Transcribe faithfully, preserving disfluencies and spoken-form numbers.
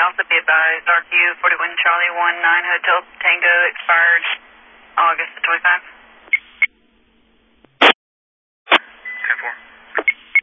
also be advised, R Q forty-one Charlie one nine Hotel Tango expired August the twenty-fifth.